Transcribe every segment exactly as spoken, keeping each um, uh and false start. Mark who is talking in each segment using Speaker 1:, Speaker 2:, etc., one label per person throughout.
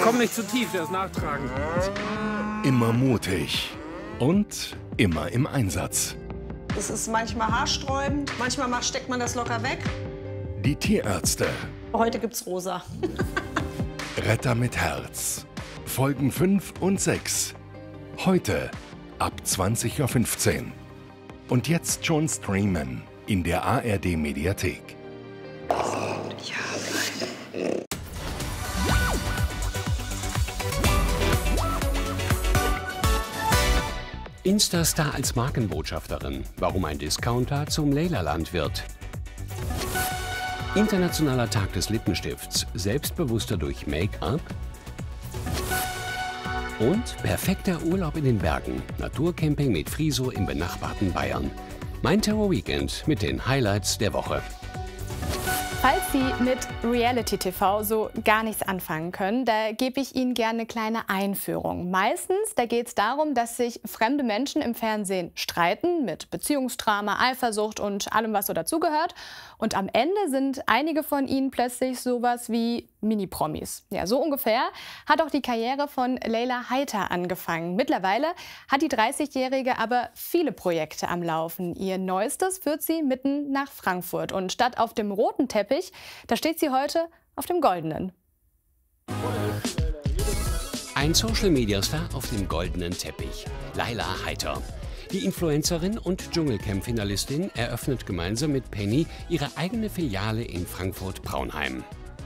Speaker 1: Komm nicht zu tief, der ist nachtragend.
Speaker 2: Immer mutig und immer im Einsatz.
Speaker 3: Es ist manchmal haarsträubend, manchmal steckt man das locker weg.
Speaker 2: Die Tierärzte.
Speaker 3: Heute gibt's rosa.
Speaker 2: Retter mit Herz. Folgen fünf und sechs. Heute ab zwanzig Uhr fünfzehn. Und jetzt schon streamen in der A R D Mediathek.
Speaker 4: Instastar als Markenbotschafterin. Warum ein Discounter zum Leyla-Land wird. Internationaler Tag des Lippenstifts. Selbstbewusster durch Make-up. Und perfekter Urlaub in den Bergen. Naturcamping mit Friso im benachbarten Bayern. Mein Terror Weekend mit den Highlights der Woche.
Speaker 5: Falls Sie mit Reality-T V so gar nichts anfangen können, da gebe ich Ihnen gerne eine kleine Einführung. Meistens, da geht es darum, dass sich fremde Menschen im Fernsehen streiten mit Beziehungsdrama, Eifersucht und allem, was so dazugehört. Und am Ende sind einige von ihnen plötzlich sowas wie Mini-Promis. Ja, so ungefähr hat auch die Karriere von Leyla Heiter angefangen. Mittlerweile hat die dreißigjährige aber viele Projekte am Laufen. Ihr neuestes führt sie mitten nach Frankfurt. Und statt auf dem roten Teppich, da steht sie heute auf dem goldenen.
Speaker 4: Ein Social-Media-Star auf dem goldenen Teppich. Leyla Heiter. Die Influencerin und Dschungelcamp-Finalistin eröffnet gemeinsam mit Penny ihre eigene Filiale in Frankfurt-Braunheim.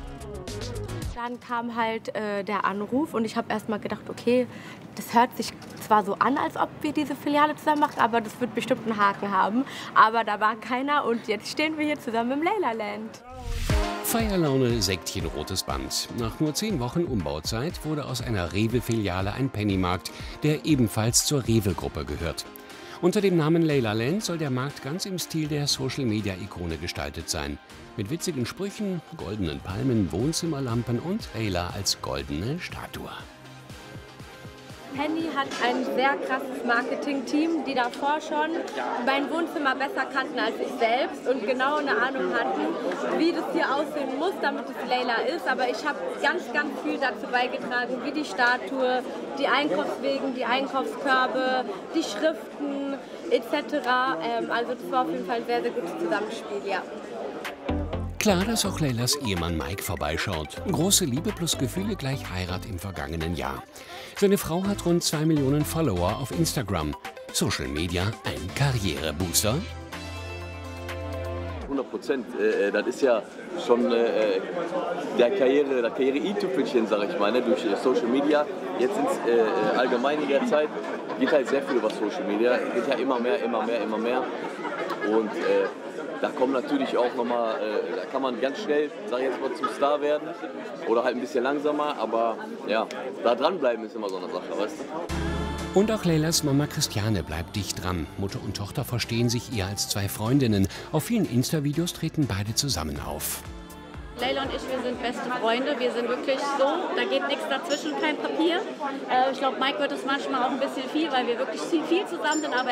Speaker 6: Dann kam halt äh, der Anruf und ich habe erst mal gedacht, okay, das hört sich zwar so an, als ob wir diese Filiale zusammen machen, aber das wird bestimmt einen Haken haben. Aber da war keiner und jetzt stehen wir hier zusammen im Leyla-Land.
Speaker 4: Feierlaune, Sektchen, rotes Band. Nach nur zehn Wochen Umbauzeit wurde aus einer Rewe-Filiale ein Pennymarkt, der ebenfalls zur Rewe-Gruppe gehört. Unter dem Namen Leyla-Land soll der Markt ganz im Stil der Social-Media-Ikone gestaltet sein. Mit witzigen Sprüchen, goldenen Palmen, Wohnzimmerlampen und Leyla als goldene Statue.
Speaker 6: Penny hat ein sehr krasses Marketing-Team, die davor schon mein Wohnzimmer besser kannten als ich selbst und genau eine Ahnung hatten, wie das hier aussehen muss, damit es Leyla ist. Aber ich habe ganz, ganz viel dazu beigetragen, wie die Statue, die Einkaufswegen, die Einkaufskörbe, die Schriften et cetera. Ähm, also das war auf jeden Fall ein sehr, sehr gutes Zusammenspiel, ja.
Speaker 4: Klar, dass auch Leylas Ehemann Mike vorbeischaut. Große Liebe plus Gefühle gleich Heirat im vergangenen Jahr. Seine Frau hat rund zwei Millionen Follower auf Instagram. Social Media ein Karrierebooster?
Speaker 7: hundert Prozent. Äh, das ist ja schon äh, der Karriere, der Karriere-i-Tüpfelchen, sag ich mal, ne, durch äh, Social Media. Jetzt ins äh, allgemein in der Zeit geht halt sehr viel über Social Media. Geht ja immer mehr, immer mehr, immer mehr. Und äh, da kommen natürlich auch nochmal, äh, da kann man ganz schnell, sag ich jetzt mal, zum Star werden oder halt ein bisschen langsamer, aber ja, da dranbleiben ist immer so eine Sache, weißt du?
Speaker 4: Und auch Leylas Mama Christiane bleibt dicht dran. Mutter und Tochter verstehen sich eher als zwei Freundinnen. Auf vielen Insta-Videos treten beide zusammen auf.
Speaker 8: Leyla und ich, wir sind beste Freunde, wir sind wirklich so, da geht nichts dazwischen, kein Papier. Äh, ich glaube, Mike wird es manchmal auch ein bisschen viel, weil wir wirklich viel zusammen sind, aber